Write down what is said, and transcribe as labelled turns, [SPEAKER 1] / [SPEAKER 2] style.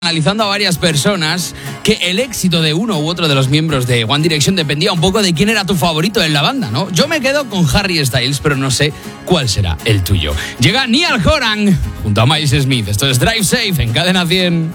[SPEAKER 1] analizando a varias personas que el éxito de uno u otro de los miembros de One Direction dependía un poco de quién era tu favorito en la banda, ¿no? Yo me quedo con Harry Styles, pero no sé cuál será el tuyo. Llega Niall Horan junto a Miles Smith. Esto es Drive Safe en Cadena 100.